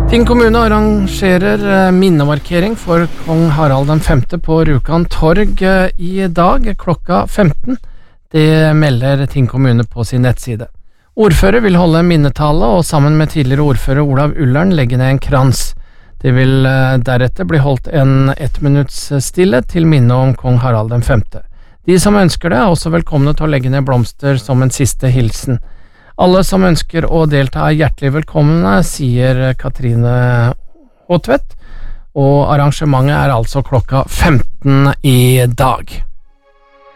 Tinn kommune arrangerer minnemarkering for kong Harald den 5. på Rjukan torg i dag klokka 15. Det melder Tinn kommune på sin nettside. Ordfører vil holde minnetale og sammen med tidligere ordfører Olav Ullern legge ned en krans. Det vil deretter bli holdt en 1 minutts stille til minne om kong Harald den 5. De som ønsker det også velkomne til å legge ned blomster som en siste hilsen. Alle som ønsker å delta hjertelig velkomne, sier Katrine Håtvedt, og arrangementet altså klokka 15 i dag.